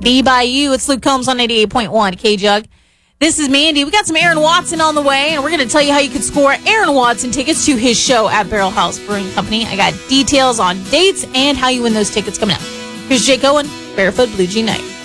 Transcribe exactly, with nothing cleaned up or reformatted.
Be By You. It's Luke Combs on eighty-eight point one K-Jug. This is Mandy. We got some Aaron Watson on the way, and we're going to tell you how you can score Aaron Watson tickets to his show at Barrel House Brewing Company. I got details on dates and how you win those tickets coming up. Here's Jake Owen, Barefoot Blue Jean Night.